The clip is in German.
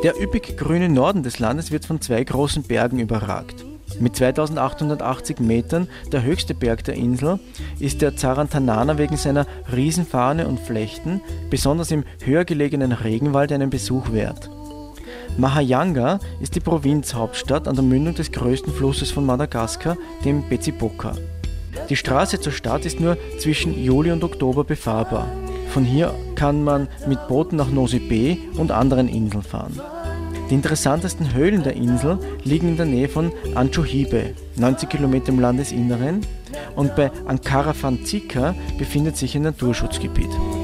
Der üppig grüne Norden des Landes wird von 2 großen Bergen überragt. Mit 2880 Metern, der höchste Berg der Insel, ist der Zarantanana wegen seiner Riesenfarne und Flechten, besonders im höher gelegenen Regenwald, einen Besuch wert. Mahajanga ist die Provinzhauptstadt an der Mündung des größten Flusses von Madagaskar, dem Betsiboka. Die Straße zur Stadt ist nur zwischen Juli und Oktober befahrbar. Von hier kann man mit Booten nach Nosy Be und anderen Inseln fahren. Die interessantesten Höhlen der Insel liegen in der Nähe von Anchohibe, 90 Kilometer im Landesinneren, und bei Ankarafantsika befindet sich ein Naturschutzgebiet.